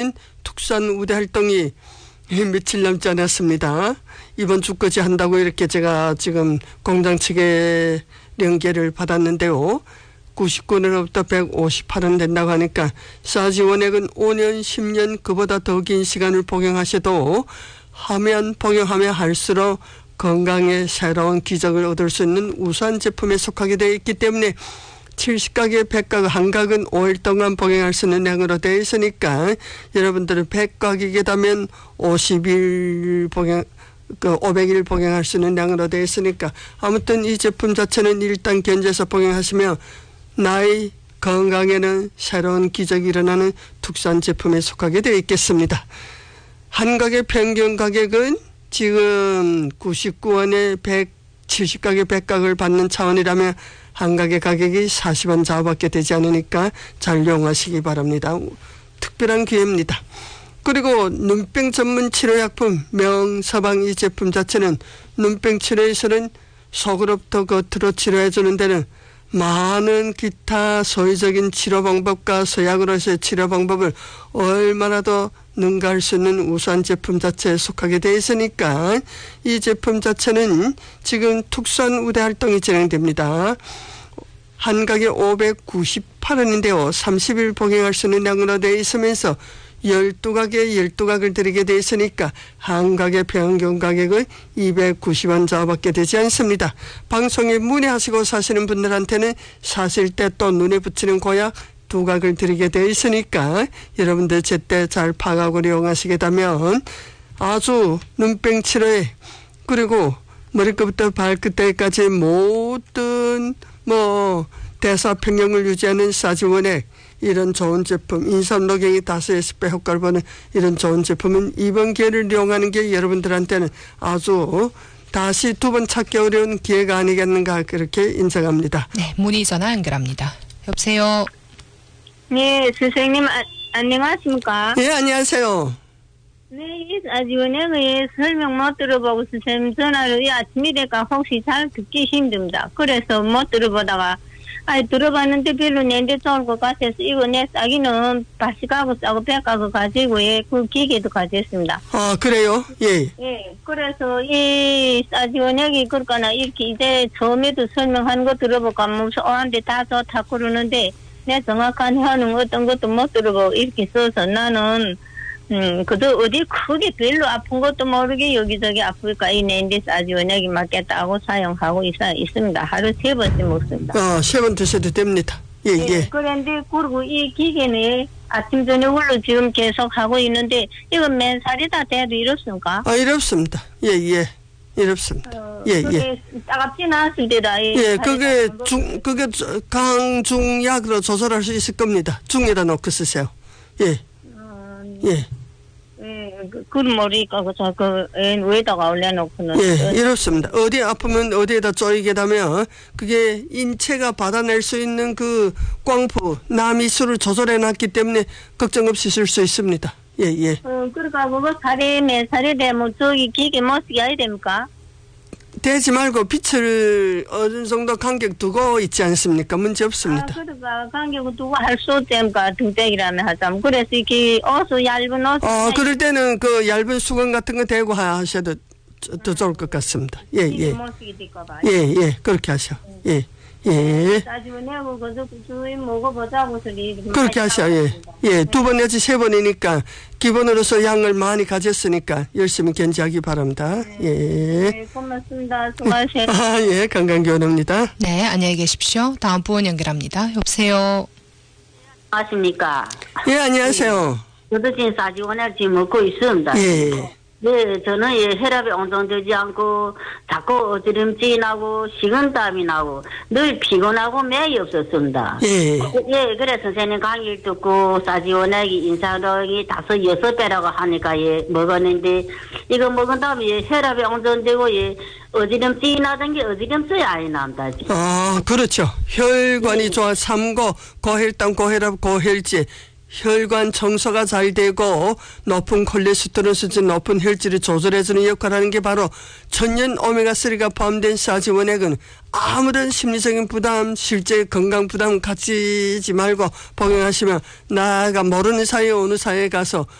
진행되는 특수한 우대 활동이 며칠 남지 않았습니다. 이번 주까지 한다고 이렇게 제가 지금 공장 측에 연계를 받았는데요. 99년부터 158원 된다고 하니까 사지 원액은 5년, 10년 그보다 더 긴 시간을 복용하셔도 복용하면 할수록 건강에 새로운 기적을 얻을 수 있는 우수한 제품에 속하게 되어 있기 때문에 70가게 100가구 한각은 5일 동안 복용할 수 있는 양으로 되어 있으니까 여러분들은 100가격이라면 50일 복용 500일 복용할 수 있는 양으로 되어 있으니까 아무튼 이 제품 자체는 일단 견제해서 복용하시면 나의 건강에는 새로운 기적이 일어나는 특수한 제품에 속하게 되어 있겠습니다. 한 가게 평균 가격은 지금 99원에 170가게 100가격을 받는 차원이라면 한 가게 가격이 40원 좌우밖에 되지 않으니까 잘 이용하시기 바랍니다. 특별한 기회입니다. 그리고 눈병 전문 치료약품 명서방 이 제품 자체는 눈병 치료에서는 속으로부터 겉으로 치료해주는 데는 많은 기타 소위적인 치료 방법과 서약으로서의 치료 방법을 얼마나 더 능가할 수 있는 우수한 제품 자체에 속하게 되어 있으니까 이 제품 자체는 지금 특수한 우대 활동이 진행됩니다. 한 가게 598원인데요. 30일 복용할 수 있는 양으로 되어 있으면서 12가게 12각을 드리게 되어 있으니까 한 가게 평균 가격은 290원 좌우밖에 되지 않습니다. 방송에 문의하시고 사시는 분들한테는 사실 때 또 눈에 붙이는 고약 2각을 드리게 되어 있으니까 여러분들 제때 잘 파악하고 이용하시게 되면 아주 눈병 치료에 그리고 머리끝부터 발끝까지 모든 대사평형을 유지하는 사지원액 이런 좋은 제품 인삼노경이 다수 10배 효과를 보는 이런 좋은 제품은 이번 기회를 이용하는 게 여러분들한테는 아주 다시 두 번 찾기 어려운 기회가 아니겠는가 그렇게 인정합니다. 네, 문의 전화 연결합니다. 여보세요. 네, 선생님 안녕하십니까? 네, 안녕하세요. 네, 아지원액의 설명 못 들어보고 선생님 전화를 아침에 되니까 혹시 잘 듣기 힘듭니다. 그래서 못 들어보다가 들어봤는데 별로 내데 좋을 것 같아서 이거 내 싸기는 80가구 싸고 100가구 가지고 그 기계도 가졌습니다. 아 그래요? 예. 예, 그래서 이 싸지원액이 그럴까나 이렇게 이제 처음에도 설명하는 거 들어보고 무서워한데 다 좋다 그러는데 내 정확한 현황 어떤 것도 못 들어보고 이렇게 써서 나는 그도 어디 크게 별로 아픈 것도 모르게 여기저기 아프니까 이 낸데 싸지원액이 맞겠다고 사용하고 있습니다. 하루 3번씩 먹습니다. 3번 드셔도 됩니다. 예, 예. 예. 그런데 그리고 이 기계는 아침 저녁으로 지금 계속 하고 있는데 이건 맨살이 다 돼도 이렇습니까? 이렇습니다. 예, 예. 이렇습니다. 예, 예. 따갑지는 않을 때다. 예, 그게 강중약으로 조절할 수 있을 겁니다. 중에다 놓고 쓰세요. 예. 예. 그건 모르니까 위에다가 올려놓고는. 예, 이렇습니다. 어디 아프면 어디에다 쪼이게 되면 그게 인체가 받아낼 수 있는 그 광부, 남이수를 조절해놨기 때문에 걱정 없이 쓸 수 있습니다. 예, 예. 그러니까 그거 몇 살이 되면 저기 기계 못 쓰게 해야 됩니까? 되지 말고 빛을 어느 정도 간격 두고 있지 않습니까? 문제 없습니다. 그러니까 간격을 두고 할 수 없다니까 등짝이라면 하자면. 그래서 이렇게 얇은 옷. 그럴 때는 그 얇은 수건 같은 거 대고 하셔도 더 좋을 것 같습니다. 예, 예. 예, 예. 그렇게 하셔. 예. 예. 따지면하고 그저 주인 먹어보자고 소리. 그렇게 하셔. 예. 예. 2번 내지 3번이니까 기본으로서 양을 많이 가졌으니까 열심히 견지하기 바랍니다. 예. 네, 고맙습니다. 수고하세요. 예. 건강교원입니다. 네, 안녕히 계십시오. 다음 분 연결합니다. 여보세요. 안녕하십니까? 예, 안녕하세요. 저도 지금 사지원액 지금 먹고 있습니다. 예. 네, 저는 혈압이 엉성되지 않고 자꾸 어지럼증이 나고 식은땀이 나고 늘 피곤하고 맥이 없었습니다. 예. 예, 그래서 선생님 강의를 듣고 사지원액이 인상력이 5-6배라고 하니까 예, 먹었는데 이거 먹은 다음에 혈압이 엉성되고 예, 어지럼증이 나던 게 어지럼증이 아니 납니다. 그렇죠. 혈관이 좋아 삼고 고혈당, 고혈압, 고혈脂. 혈관 청소가 잘 되고 높은 콜레스테롤 수준 높은 혈질을 조절해주는 역할을 하는 게 바로 천연 오메가3가 포함된 사지원액은 아무런 심리적인 부담, 실제 건강 부담 가지지 말고 복용하시면 나아가 모르는 사이에 어느 사이에 가서